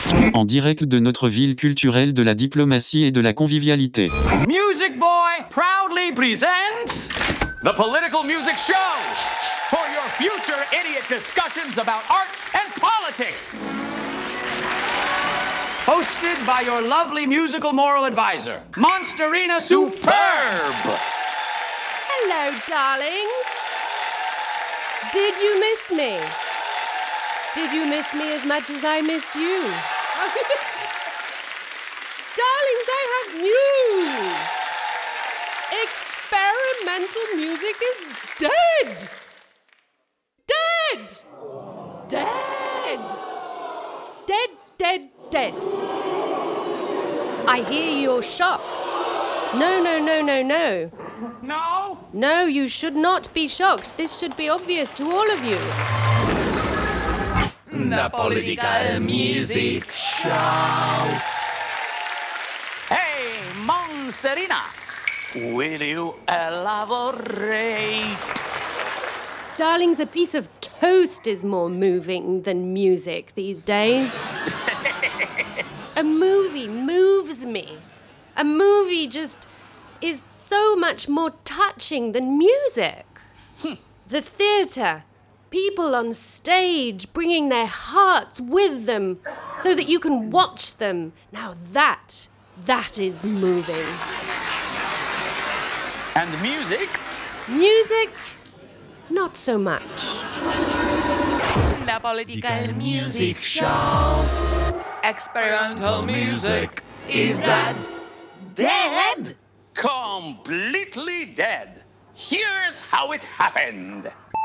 En direct de notre ville culturelle de la diplomatie et de la convivialité. Music Boy proudly presents the Political Music Show for your future idiot discussions about art and politics. Hosted by your lovely musical moral advisor, Monsterina Superb. Hello, darlings. Did you miss me? Did you miss me as much as I missed you? Darlings, I have news. Experimental music is dead. Dead. Dead. Dead, dead, dead. I hear you're shocked. No. No? No, you should not be shocked. This should be obvious to all of you. The Political Music Show. Hey, Monsterina, will you elaborate? Darlings, a piece of toast is more moving than music these days. A movie moves me. A movie just is so much more touching than music. The theatre, people on stage bringing their hearts with them so that you can watch them. Now that is moving. And music? Music, not so much. The Political Music Show. Experimental music is that dead? Completely dead. Here's how it happened.